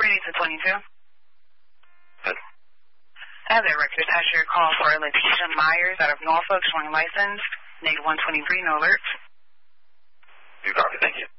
Ready to 22. Good. As a record, attach your call for Letitia Myers out of Norfolk showing license. Nate 123, no alerts. You copy, thank you.